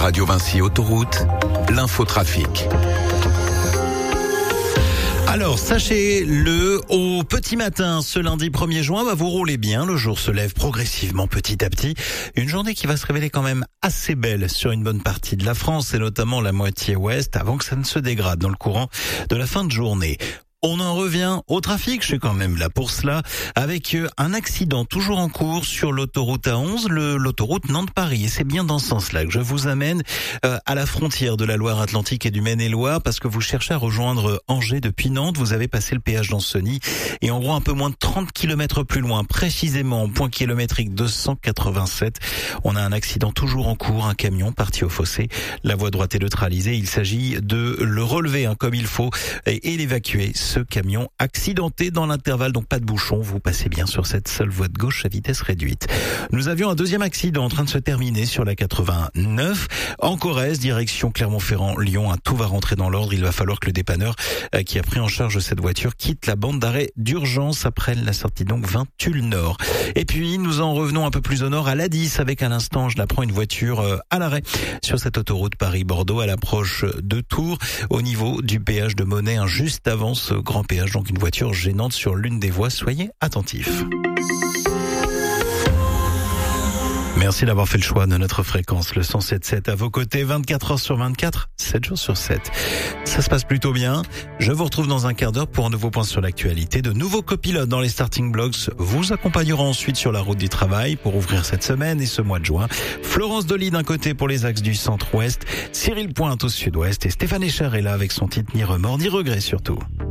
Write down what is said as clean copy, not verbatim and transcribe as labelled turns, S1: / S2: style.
S1: Radio Vinci Autoroute, l'infotrafic.
S2: Alors, sachez-le, au petit matin, ce lundi 1er juin, vous roulez bien. Le jour se lève progressivement petit à petit. Une journée qui va se révéler quand même assez belle sur une bonne partie de la France et notamment la moitié ouest avant que ça ne se dégrade dans le courant de la fin de journée. On en revient au trafic, je suis quand même là pour cela, avec un accident toujours en cours sur l'autoroute A11, l'autoroute Nantes-Paris. Et c'est bien dans ce sens-là que je vous amène à la frontière de la Loire-Atlantique et du Maine-et-Loire, parce que vous cherchez à rejoindre Angers depuis Nantes, vous avez passé le péage d'Ancenis, et en gros un peu moins de 30 km plus loin, précisément au point kilométrique 287, on a un accident toujours en cours, un camion parti au fossé, la voie droite est neutralisée, il s'agit de le relever comme il faut et l'évacuer. Ce camion accidenté dans l'intervalle, donc pas de bouchon, vous passez bien sur cette seule voie de gauche à vitesse réduite. Nous avions un deuxième accident en train de se terminer sur la 89, en Corrèze, direction Clermont-Ferrand, Lyon, tout va rentrer dans l'ordre, il va falloir que le dépanneur qui a pris en charge cette voiture quitte la bande d'arrêt d'urgence après la sortie donc 20 Tulle Nord. Et puis nous en revenons un peu plus au nord à l'A10 avec à l'instant, je la prends une voiture à l'arrêt sur cette autoroute Paris-Bordeaux à l'approche de Tours au niveau du péage de Monnet, juste avant ce grand péage, donc une voiture gênante sur l'une des voies. Soyez attentifs. Merci d'avoir fait le choix de notre fréquence, le 107.7 à vos côtés, 24 heures sur 24, 7 jours sur 7. Ça se passe plutôt bien. Je vous retrouve dans un quart d'heure pour un nouveau point sur l'actualité. De nouveaux copilotes dans les starting blocks vous accompagneront ensuite sur la route du travail pour ouvrir cette semaine et ce mois de juin. Florence Dolly d'un côté pour les axes du centre-ouest, Cyril Pointe au sud-ouest et Stéphane Echer est là avec son titre Ni remords, ni regrets surtout.